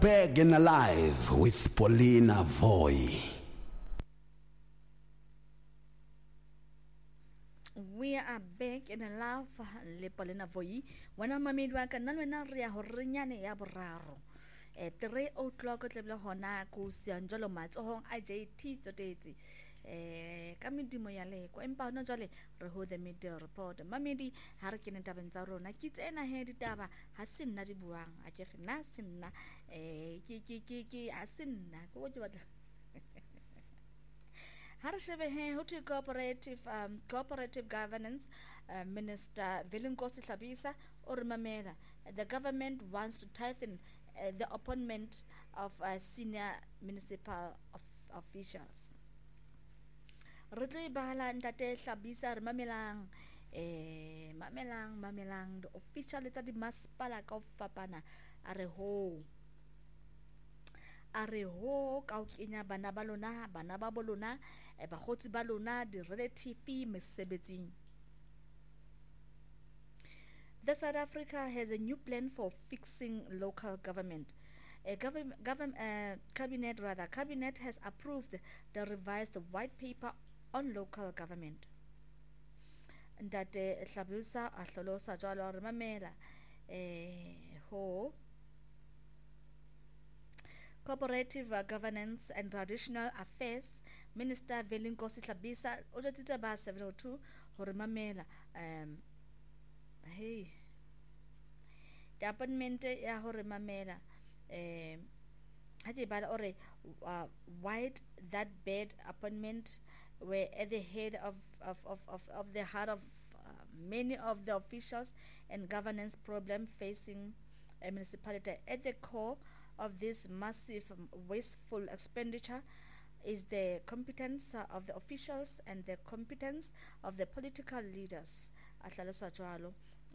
Back and Alive with Paulina Voy. We are back in alive le Paulina Voy. Wana mamedi wa ka nna lwena re ya ho renyane ya boraro. 3 o'clock tle bla hona ko sianjolo matsohong a JT Totetse. Ka medimo ya lekwa empa hona jwale re ho the media report. Mamedi ha re kene tabeng tsa rona ke tsena he ditaba ha se nna di buang a ke na se nna ke a se nna go ke batla cooperative governance Minister Velinkosi Hlabisa or Mamela. The government wants to tighten the appointment of senior municipal officials. Re bahala ntate Hlabisa re mamelang the official tsa di masepala ka fapana are ho ka o kenya bana ba bolona bagotsi ba lona di relative mesebetsing. The South Africa has a new plan for fixing local government. Cabinet has approved the revised white paper on local government. Ntate Hlabisa a hlalosa jwalo re mamela ho Cooperative Governance and Traditional Affairs Minister Velinkosi Hlabisa o jwetsa ba 702 hore mamela the appointment ya hore mamela ha ke bala ore white that bad appointment were at the head of the heart of many of the officials and governance problem facing a municipality. At the core of this massive wasteful expenditure is the competence of the officials and the competence of the political leaders. Ahlalosa jwalo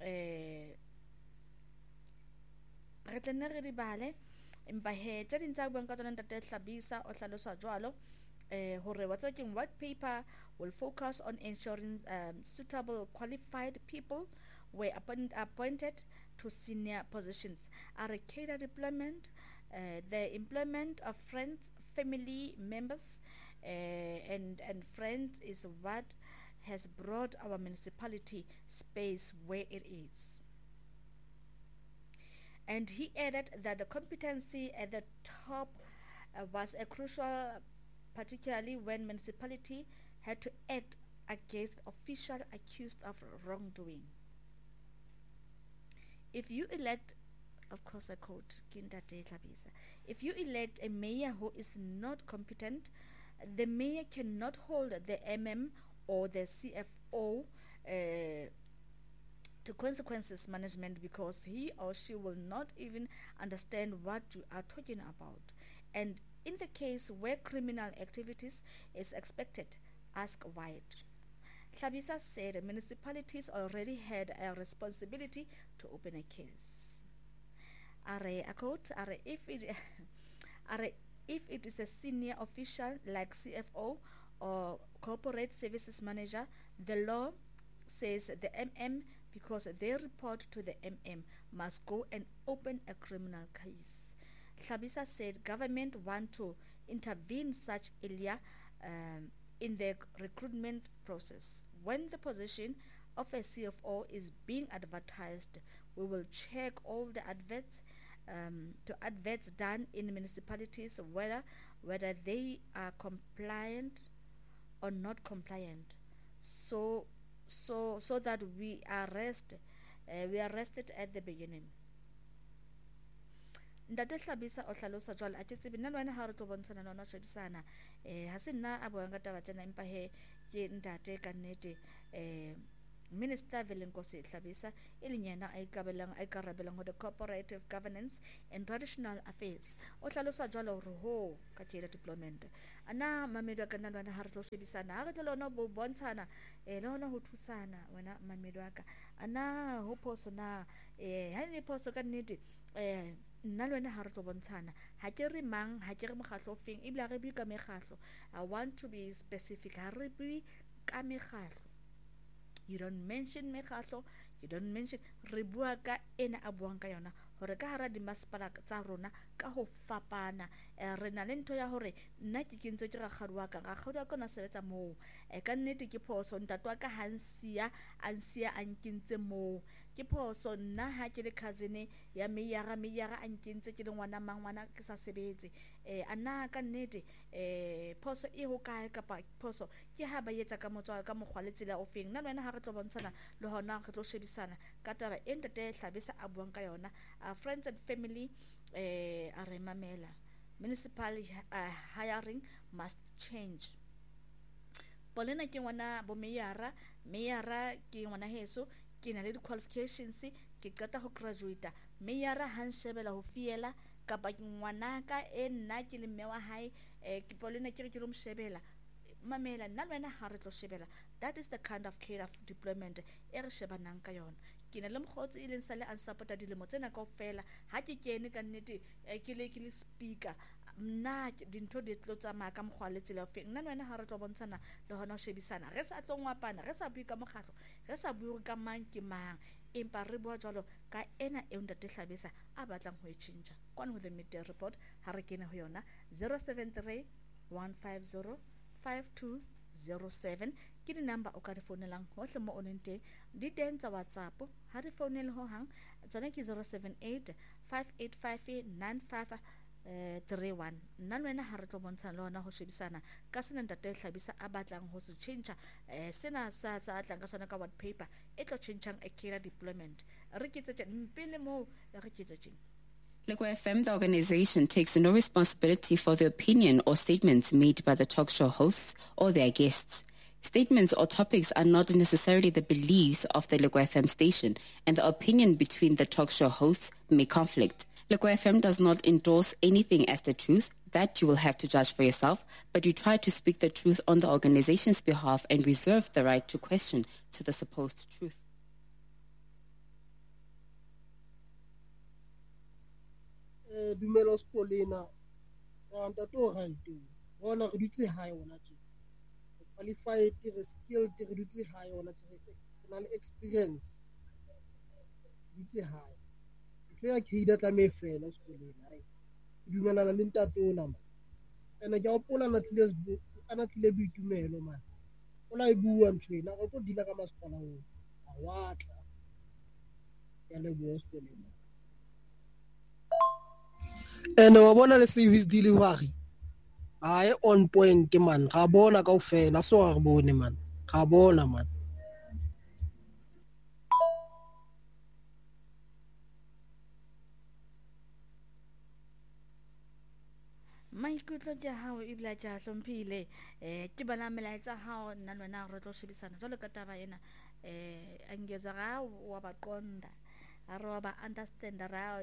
re tlenne re di bale empa he tsa dintsa buang ka tsona ntate Hlabisa o hlalosa jwalo hore what's working white paper will focus on ensuring suitable qualified people were appointed to senior positions. Are cadre deployment, the employment of friends, family members and friends is what has brought our municipality space where it is. And he added that the competency at the top was a crucial, particularly when municipality had to act against officials accused of wrongdoing. If you elect, of course I quote Kindate Hlabisa, if you elect a mayor who is not competent, the mayor cannot hold the MM or the CFO to consequences management because he or she will not even understand what you are talking about. And in the case where criminal activities is expected, ask White. Hlabisa said municipalities already had a responsibility to open a case. If it is a senior official like CFO or corporate services manager, the law says the MM, because they report to the MM, must go and open a criminal case. Hlabisa said government want to intervene such earlier in the recruitment process. When the position of a CFO is being advertised, we will check all the adverts done in municipalities whether they are compliant or not compliant, so that we are arrested at the beginning. Ntate Hlabisa o hlalosa jwale a ke tsebe nna le wena ha re tlo bontshana nona shebisana ha se nna a boang ka taba tsena empa he ke ntate ka nnete Minister Velinkosi Hlabisa e leng yena a ikarabelang ho the cooperative governance and traditional affairs o hlalosa jwalo hore ho ka cadre deployment ana mamedi wa ka nna le wena ha re tlo shebisana ha re tlo lona bo bontshana le hona ho thusana wena mamedi wa ka ana ho phoso na ha ne phoso ka nnete nna le wena ha re tlo bontshana ha ke re mang ha ke re mokgatlo ofeng e bile re bi ka mekgatlo. I want to be specific, ha re bi ka mekgatlo. You don't mention mekgatlo, you don't mention re bua ka ena a buang ka yona hore ka hara dimasepala tsa rona ka ho fapana re na le ntho ya hore nna ke kentse ke rakgadi wa ka ona sebetsa moo ka nnete ke phoso ntate wa ka ansia a nkentse moo ke phoso nna ha ke le cousin ya meyara a nkentse ke le ngwana ke sa sebetse ana ka nnete phoso e ho kae kapa phoso ke ha ba etsa ka motswa ka mokgwa le tsela o feng nna le wena ha re tlo bontshana le hona re tlo shebisana ka taba e ntate Hlabisa a buang ka yona friends and family a re mamela municipal hiring must change. Polena ke ngwana bo meyara ke ngwana heso ke na le di-qualifications ke qeta ho graduate meyara ha nshebela ho fiela kapa ngwanaka nna ke le mme wa hae ke polena ke re ke lo mshebela mamela nna wena ha re tlo shebela. That is the kind of care of deployment e re shebanang ka yona. Ke na le mokgotsi e leng sa le a support dilemo tsena kaofela ha ke kene ka nnete ke le speaker nna dintho di tlo tsamaya ka mokgwa le tsela ofeng nna wena ha re tlo bontshana le hona ho shebisana re sa tlo ngwapana re sa bui ka mokgatlo re sa bui ka mang ke mang empa re bua jwalo ka ena e ntate Hlabisa a batlang ho e tjhentjha kwana ho the media report ha re kene ho yona 073 150 5207 ke di number o ka di founelang hohle mo o leng teng di teng tsa WhatsApp ha di founele ho hang tsona ke 078 585 9531 nna le wena ha re tlo bontshana le hona ho shebisana ka sena ntate Hlabisa a batlang ho se change sena sa tlang ka sona ka white paper e tlo changeang a career deployment re ke tse pele mo re ke tse Lekwa FM, the organization, takes no responsibility for the opinion or statements made by the talk show hosts or their guests. Statements or topics are not necessarily the beliefs of the Lekwa FM station, and the opinion between the talk show hosts may conflict. Lekwa FM does not endorse anything as the truth. That you will have to judge for yourself, but we try to speak the truth on the organization's behalf and reserve the right to question to the supposed truth. Dumelo Polena ntate o right bona re dutse hae ona tje qualified re skilled re dutse hae ona tje re na le experience dutse hae ke ya khida tla me fela Polena ke dumelana le ntate ona ma ene ke opola na tlile boitumelo man ona e bua ntwena go tlo dila ka masepala o a watla ya le bo Polena ene wa bona le service delivery hae on point man ga bona kaofela so re bone man ga bona man maikutlo ke hao e bila tja hlomphile ke bana melaetsa hao nna lona re tlo shebisana jwalo ka taba ena angeza ga wa baqonda a re wa ba understand ra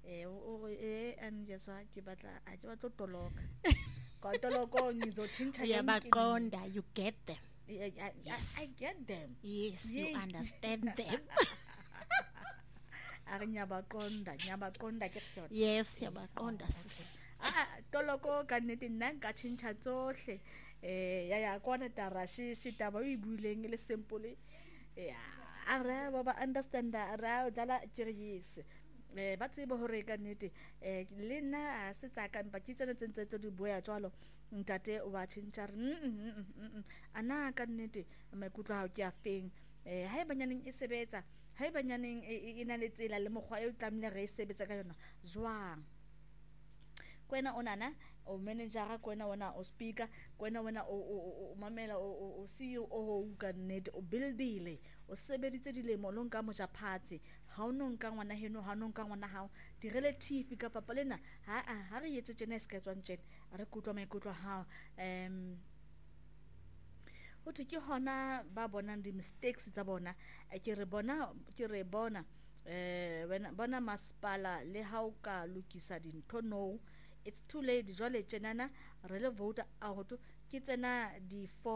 angeza ke batla a ke batla toloka ka toloko ngizothinta ya baqonda you get them. Yes, I get them. Yes, you understand them. a re nyabaqonda ke tsona Yes, ya baqonda. toloko ka nnete nna nka tjhentjha tsohle ya kwana tarashi taba o e buileng le simple a re ba understanda ra dala curious ba tsebe hore ka nnete le nna se tsa ka mpa ke tsena tsentse tlo di boya jwalo ntate o ba tjhentjha ana ka nnete maikutlo a ke a feng ha e banyaneng e sebetsa ha e banyaneng e na le tsela le mokgwa e tlamile re e sebetsa ka yona jwang kwena onana o manager kwena ona o speaker kwena ona o mamela o CEO o ka nnete o buildile o sebeditse dilemo lo nka moja phatsi ha o no nka ngwana heno ha no nka ngwana hao di relative ka papa lena ha re yetse tjena se ka tswang tjena re kutlwa maikutlo hao o ke hona ba bonang di mistakes tsa bona ke re bona wena bona masipala le ha o ka lokisa dintho no it's too late jwale tjenana re le vote out ke tsena di